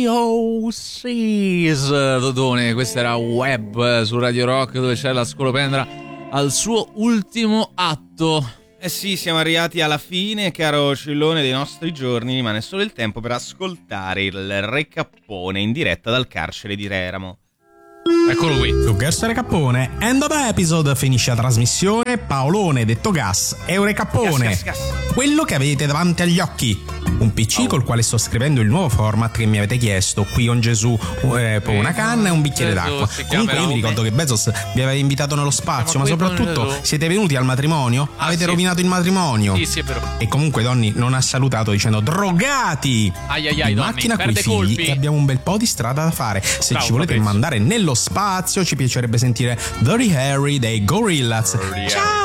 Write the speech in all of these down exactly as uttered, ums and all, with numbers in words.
Oh Seas, Dodone, questa era Web su Radio Rock, dove c'è la scolopendra al suo ultimo atto. Eh sì, siamo arrivati alla fine, caro Cillone, dei nostri giorni. Rimane solo il tempo per ascoltare il recappone in diretta dal carcere di Teramo. Eccolo qui. Su Gas Recappone, end of episode, finisce la trasmissione. Paolone, detto Gas, Eurecappone. Gas, gas, gas. Quello che avete davanti agli occhi. Un P C col quale sto scrivendo il nuovo format che mi avete chiesto. Qui con Gesù, eh, poi una canna e un bicchiere Gesù, d'acqua. si Comunque io mi chiamerà ricordo che Bezos vi aveva invitato nello spazio, ma Siamo qui con soprattutto Gesù. siete venuti al matrimonio? Ah, Avete sì. rovinato il matrimonio. Sì, sì, però. E comunque Donny non ha salutato dicendo drogati. Ai ai ai, in Donny, macchina coi perde figli colpi. e abbiamo un bel po' di strada da fare. Se Bravo, ci volete Fabrizio. mandare nello spazio ci piacerebbe sentire Dirty Harry dei Gorillaz. Dirty Ciao!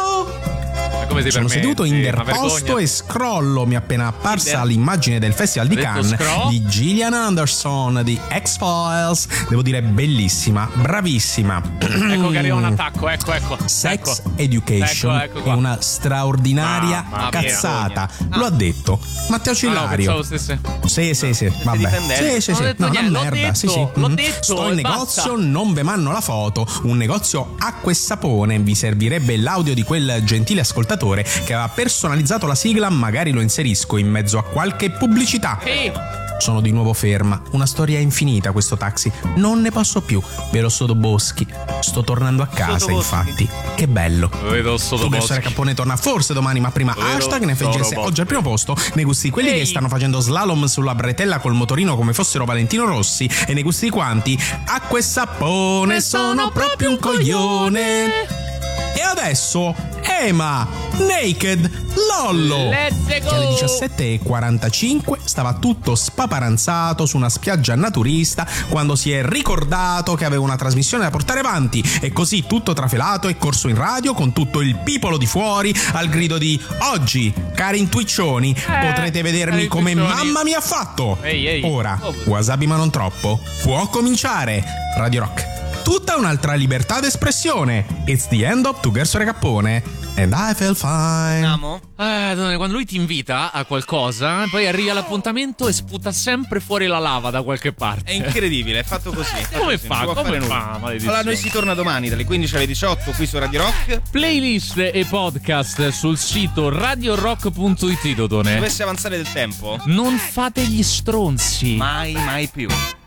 Ma come si Sono permette? seduto in Una interposto vergogna. e scrollo. Mi è appena apparsa Inder- l'immagine del Festival di Detto Cannes scroll? di Gillian Anderson di X-Files. Devo dire bellissima, bravissima. Ecco che arriva un attacco, ecco, ecco. Sex ecco. Education Ecco, ecco qua. è una straordinaria Mamma mia, cazzata. vergogna. Lo ha detto Matteo Ah, no, Cillario. pensavo stesse. Sì, sì, sì, vabbè. difendendo. Sì, sì, Non ho sì. detto No, una niente, l'ho merda. detto, Sì, sì. l'ho Mhm. detto Sto in e negozio, basta. non ve manno la foto. Un negozio acqua e sapone. Vi servirebbe l'audio di quel gentile ascoltatore che aveva personalizzato la sigla. Magari lo inserisco in mezzo a qualche pubblicità. Sì. Sono di nuovo ferma. Una storia infinita questo taxi. Non ne posso più. Vero Sotoboschi. Sto tornando a casa, Sotoboschi. infatti. Che bello. Vedo Tu che essere Cappone torna forse domani, ma prima Vero hashtag N F G S Sotoboschi. oggi al primo posto. Ne gusti quelli Ehi. che stanno facendo slalom sulla bretella col motorino come fossero Valentino Rossi, e ne gusti quanti acqua e sapone sono proprio un coglione. E adesso Ema Naked Lollo, Let's che go. alle diciassette e quarantacinque stava tutto spaparanzato su una spiaggia naturista quando si è ricordato che aveva una trasmissione da portare avanti, e così tutto trafelato è corso in radio con tutto il pipolo di fuori al grido di: oggi, cari intuiccioni, potrete vedermi cari come intuiccioni. mamma mi ha fatto. Ehi, ehi. Ora, Oh. wasabi ma non troppo, può cominciare. Radio Rock, tutta un'altra libertà d'espressione. It's the end of Two Girls Recappone and I feel fine. Andiamo? Eh, quando lui ti invita a qualcosa, poi arrivi all'appuntamento e sputa sempre fuori la lava da qualche parte. È incredibile, è fatto così. è fatto Come così, fa? non si può Come fare fa, nulla. maledizione? Allora noi si torna domani dalle quindici alle diciotto qui su Radio Rock. Playlist e podcast sul sito radio rock punto it, Dodone. Dovesse avanzare del tempo? Non fate gli stronzi. Mai, mai più.